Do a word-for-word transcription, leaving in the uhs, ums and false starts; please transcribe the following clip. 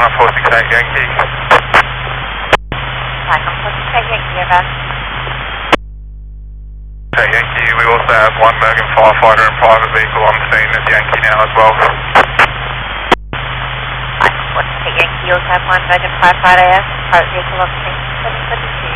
nine four six eight Yankee. nine four six eight Yankee, over. Okay, Yankee, we also have one Mergen firefighter and private vehicle on scene at Yankee now as well. nine four six eight Yankee, you also have one Mergen firefighter, private vehicle on scene, seven seven two.